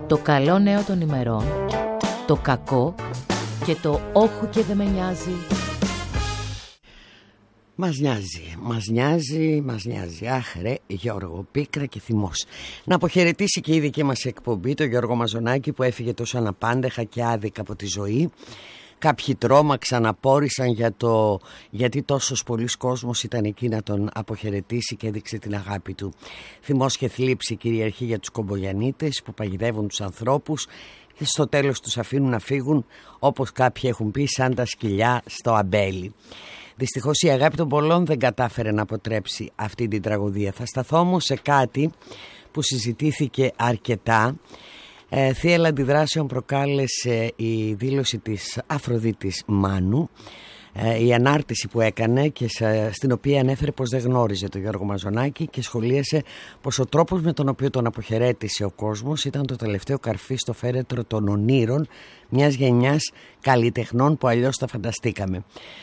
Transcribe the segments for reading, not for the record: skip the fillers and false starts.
Το καλό νέο των ημερών, το κακό και το όχου και δεν με νοιάζει. Μας νοιάζει. Αχ ρε Γιώργο, πίκρα και θυμός. Να αποχαιρετήσει και η δική μας εκπομπή το Γιώργο Μαζονάκη που έφυγε τόσο αναπάντεχα και άδικα από τη ζωή. Κάποιοι τρόμαξαν, απόρρισαν γιατί τόσος πολλής κόσμος ήταν εκεί να τον αποχαιρετήσει και έδειξε την αγάπη του. Θυμός και θλίψη κυριαρχεί για τους κομπογιανίτες που παγιδεύουν τους ανθρώπους και στο τέλος τους αφήνουν να φύγουν, όπως κάποιοι έχουν πει, σαν τα σκυλιά στο αμπέλι. Δυστυχώς η αγάπη των πολλών δεν κατάφερε να αποτρέψει αυτή την τραγωδία. Θα σταθώ όμως σε κάτι που συζητήθηκε αρκετά. Θύελλα αντιδράσεων προκάλεσε η δήλωση της Αφροδίτης Μάνου, η ανάρτηση που έκανε και στην οποία ανέφερε πως δεν γνώριζε τον Γιώργο Μαζονάκη και σχολίασε πως ο τρόπος με τον οποίο τον αποχαιρέτησε ο κόσμος ήταν το τελευταίο καρφί στο φέρετρο των ονείρων μιας γενιάς καλλιτεχνών που αλλιώς τα φανταστήκαμε.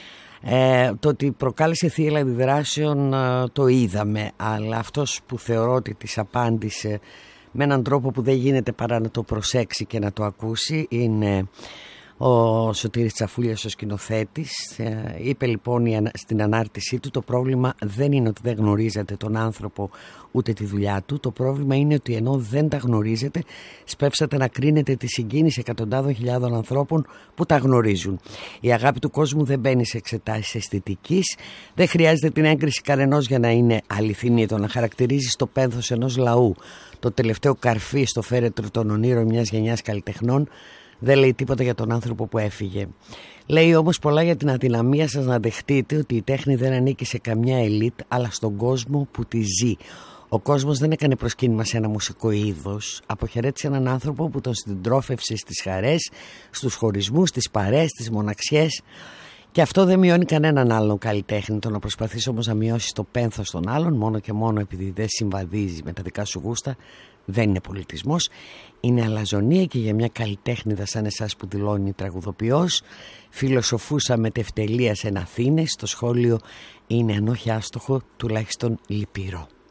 Το ότι προκάλεσε θύελλα αντιδράσεων το είδαμε, αλλά αυτός που θεωρώ ότι της απάντησε με έναν τρόπο που δεν γίνεται παρά να το προσέξει και να το ακούσει είναι ο Σωτήρης Τσαφούλιας, ο σκηνοθέτης. Είπε λοιπόν στην ανάρτησή του: το πρόβλημα δεν είναι ότι δεν γνωρίζετε τον άνθρωπο ούτε τη δουλειά του. Το πρόβλημα είναι ότι ενώ δεν τα γνωρίζετε, σπεύσατε να κρίνετε τη συγκίνηση εκατοντάδων χιλιάδων ανθρώπων που τα γνωρίζουν. Η αγάπη του κόσμου δεν μπαίνει σε εξετάσεις αισθητικής. Δεν χρειάζεται την έγκριση κανενός για να είναι αληθινή. Το να χαρακτηρίζει το πένθος ενός λαού το τελευταίο καρφί στο φέρετρο των ονείρων μιας γενιάς καλλιτεχνών δεν λέει τίποτα για τον άνθρωπο που έφυγε. Λέει όμως πολλά για την αδυναμία σας να δεχτείτε ότι η τέχνη δεν ανήκει σε καμιά ελίτ, αλλά στον κόσμο που τη ζει. Ο κόσμος δεν έκανε προσκύνημα σε ένα μουσικό είδος. Αποχαιρέτησε έναν άνθρωπο που τον συντρόφευσε στις χαρές, στους χωρισμούς, στις παρέες, στις μοναξιές. Και αυτό δεν μειώνει κανέναν άλλον καλλιτέχνη. Το να προσπαθείς όμως να μειώσεις το πένθος των άλλων μόνο και μόνο επειδή δεν συμβαδίζει με τα δικά σου γούστα δεν είναι πολιτισμός. Είναι αλαζονία και για μια καλλιτέχνηδα σαν εσάς που δηλώνει τραγουδοποιός. Φιλοσοφούσα με τευτελεία εν Αθήνες. Το σχόλιο είναι αν όχι άστοχο τουλάχιστον λυπηρό.